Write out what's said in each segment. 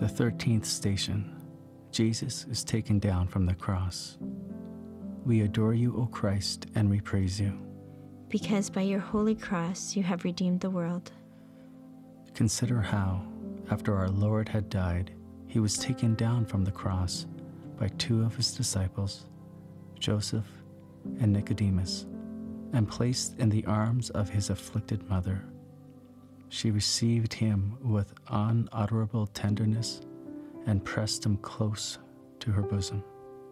The 13th station. Jesus is taken down from the cross. We adore you, O Christ, and we praise you. Because by your holy cross you have redeemed the world. Consider how, after our Lord had died, he was taken down from the cross by two of his disciples, Joseph and Nicodemus, and placed in the arms of his afflicted mother. She received him with unutterable tenderness and pressed him close to her bosom.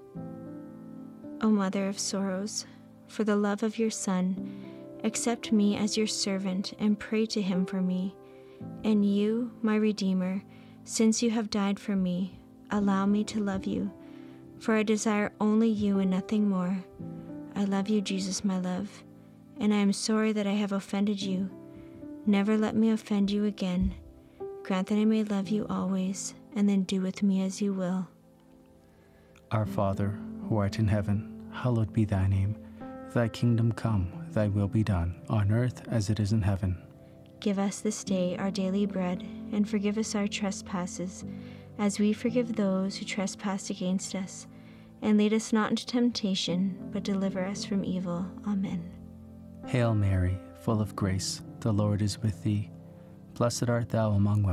O Mother of Sorrows, for the love of your Son, accept me as your servant and pray to him for me. And you, my Redeemer, since you have died for me, allow me to love you, for I desire only you and nothing more. I love you, Jesus, my love, and I am sorry that I have offended you. Never let me offend you again. Grant that I may love you always, and then do with me as you will. Our Father, who art in heaven, hallowed be thy name. Thy kingdom come, thy will be done, on earth as it is in heaven. Give us this day our daily bread, and forgive us our trespasses, as we forgive those who trespass against us. And lead us not into temptation, but deliver us from evil. Amen. Hail Mary, full of grace, the Lord is with thee. Blessed art thou among women.